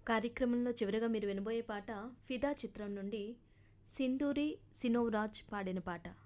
కార్యక్రమంలో చివరగా మీరు వినబోయే పాట 'ఫిదా' చిత్రం నుండి సింధూరి సినోరాజ్ పాడిన పాట.